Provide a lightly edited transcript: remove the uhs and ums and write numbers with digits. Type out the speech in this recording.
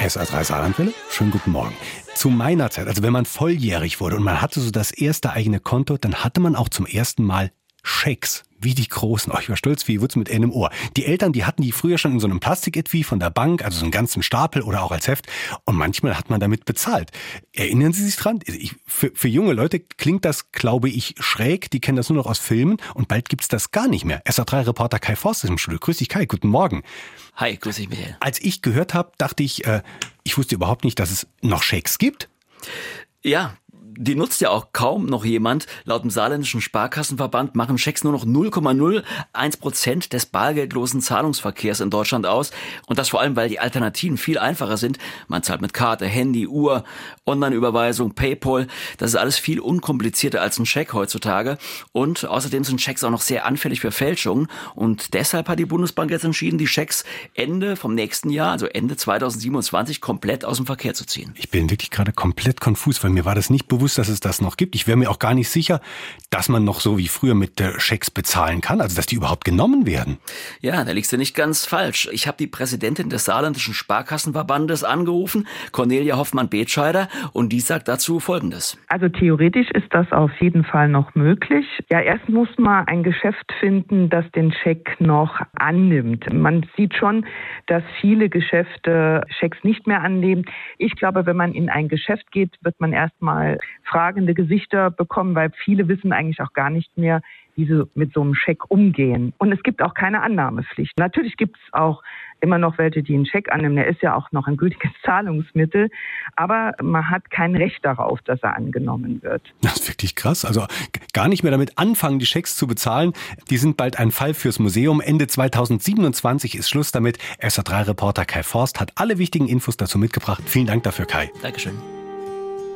SA3 Saarlandwelle, schönen guten Morgen. Zu meiner Zeit, also wenn man volljährig wurde und man hatte so das erste eigene Konto, dann hatte man auch zum ersten Mal Schecks, wie die großen. Oh, ich war stolz wie Wutz mit einem Ohr. Die Eltern, die hatten die früher schon in so einem Plastiketui von der Bank, also so einen ganzen Stapel oder auch als Heft. Und manchmal hat man damit bezahlt. Erinnern Sie sich dran? Für junge Leute klingt das, glaube ich, schräg. Die kennen das nur noch aus Filmen. Und bald gibt's das gar nicht mehr. SA3-Reporter Kai Forst ist im Studio. Grüß dich, Kai. Guten Morgen. Hi, grüß dich, Michael. Als ich gehört habe, dachte ich, ich wusste überhaupt nicht, dass es noch Schecks gibt. Ja, die nutzt ja auch kaum noch jemand. Laut dem Saarländischen Sparkassenverband machen Schecks nur noch 0,01% des bargeldlosen Zahlungsverkehrs in Deutschland aus. Und das vor allem, weil die Alternativen viel einfacher sind. Man zahlt mit Karte, Handy, Uhr, Online-Überweisung, PayPal. Das ist alles viel unkomplizierter als ein Scheck heutzutage. Und außerdem sind Schecks auch noch sehr anfällig für Fälschungen. Und deshalb hat die Bundesbank jetzt entschieden, die Schecks Ende vom nächsten Jahr, also Ende 2027, komplett aus dem Verkehr zu ziehen. Ich bin wirklich gerade komplett konfus, weil mir war das nicht bewusst, dass es das noch gibt. Ich wäre mir auch gar nicht sicher, dass man noch so wie früher mit Schecks bezahlen kann, also dass die überhaupt genommen werden. Ja, da liegst du nicht ganz falsch. Ich habe die Präsidentin des Saarländischen Sparkassenverbandes angerufen, Cornelia Hoffmann-Betscheider, und die sagt dazu Folgendes. Also theoretisch ist das auf jeden Fall noch möglich. Ja, erst muss man ein Geschäft finden, das den Scheck noch annimmt. Man sieht schon, dass viele Geschäfte Schecks nicht mehr annehmen. Ich glaube, wenn man in ein Geschäft geht, wird man erstmal fragende Gesichter bekommen, weil viele wissen eigentlich auch gar nicht mehr, wie sie mit so einem Scheck umgehen. Und es gibt auch keine Annahmepflicht. Natürlich gibt es auch immer noch welche, die einen Scheck annehmen. Der ist ja auch noch ein gültiges Zahlungsmittel. Aber man hat kein Recht darauf, dass er angenommen wird. Das ist wirklich krass. Also gar nicht mehr damit anfangen, die Schecks zu bezahlen. Die sind bald ein Fall fürs Museum. Ende 2027 ist Schluss damit. SA3-Reporter Kai Forst hat alle wichtigen Infos dazu mitgebracht. Vielen Dank dafür, Kai. Dankeschön.